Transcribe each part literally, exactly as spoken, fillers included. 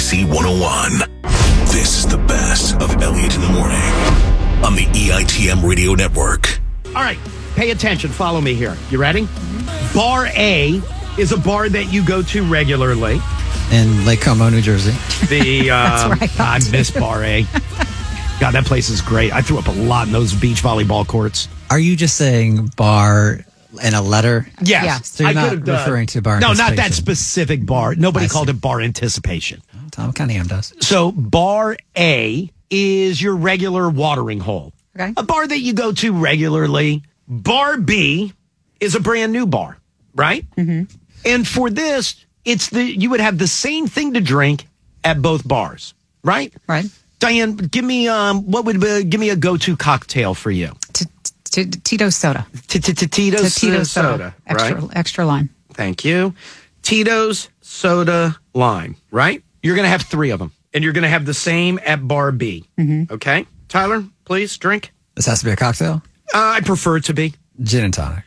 C one oh one. This is the best of Elliot in the Morning on the E I T M Radio Network. All right, pay attention. Follow me here. You ready? Mm-hmm. Bar A is a bar that you go to regularly. In Lake Como, New Jersey. The uh, That's right, I miss Bar A. God, that place is great. I threw up a lot in those beach volleyball courts. Are you just saying bar in a letter? Yes. Yes. So you're I not could've done- referring to bar No, not that anticipation? specific bar. Nobody I called see. it bar anticipation. Tom Cunningham does. So bar A is your regular watering hole. Okay. A bar that you go to regularly. Bar B is a brand new bar, right? Mm-hmm. And for this, it's the you would have the same thing to drink at both bars, right? Right. Diane, give me um, what would uh, give me a go-to cocktail for you? T- t- Tito's soda. Tito's Tito's soda, Extra, right? extra lime. Thank you. Tito's soda lime, right? You're going to have three of them, and you're going to have the same at bar B. Mm-hmm. Okay, Tyler, please drink. This has to be a cocktail? Uh, I prefer it to be Gin and tonic.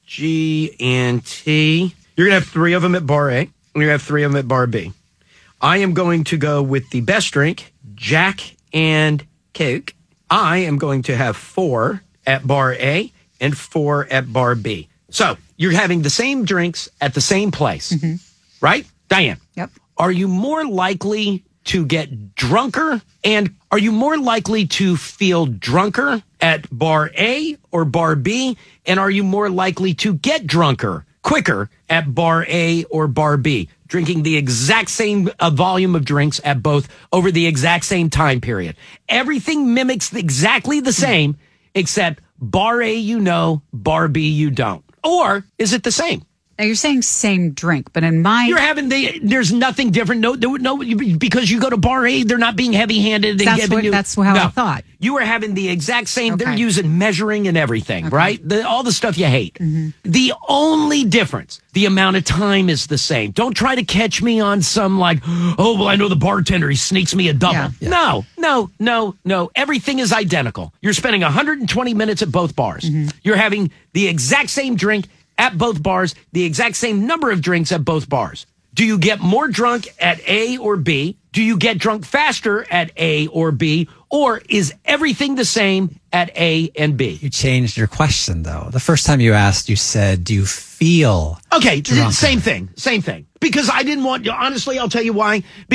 G and T. You're going to have three of them at bar A, and you're going to have three of them at bar B. I am going to go with the best drink, Jack and Coke. I am going to have four at bar A and four at bar B. So you're having the same drinks at the same place, mm-hmm. right? Diane. Yep. Are you more likely to get drunker, and are you more likely to feel drunker at bar A or bar B? And are you more likely to get drunker quicker at bar A or bar B? Drinking the exact same uh, volume of drinks at both over the exact same time period. Everything mimics exactly the same, except bar A you know, bar B you don't. Or is it the same? Now you're saying same drink, but in my You're having the, there's nothing different. No, no, no, because you go to bar A, they're not being heavy handed. And That's giving what- you, that's how no, I thought. You were having the exact same, they're Okay. using measuring and everything, right? The, all the stuff you hate. Mm-hmm. The only difference, the amount of time is the same. Don't try to catch me on some like, oh, well, I know the bartender, he sneaks me a double. Yeah. Yeah. No, no, no, no. Everything is identical. You're spending one hundred twenty minutes at both bars. Mm-hmm. You're having the exact same drink at both bars, the exact same number of drinks at both bars. Do you get more drunk at A or B? Do you get drunk faster at A or B? Or is everything the same at A and B? You changed your question, though. The first time you asked, you said, do you feel Okay, drunker? same thing, same thing. Because I didn't want, honestly, I'll tell you why.